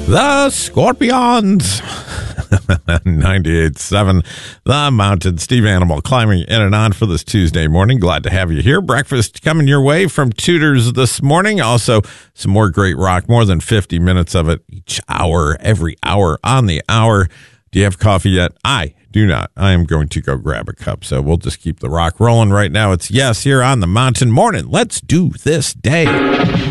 The Scorpions. 98.7 The Mountain. Steve Animal climbing in and on for this Tuesday morning. Glad to have you here. Breakfast coming your way from Tudors this morning. Also, some more great rock, more than 50 minutes of it each hour, every hour on the hour. Do you have coffee yet? I do not. I am going to go grab a cup. So we'll just keep the rock rolling right now. It's Yes here on the Mountain. Morning. Let's do this day.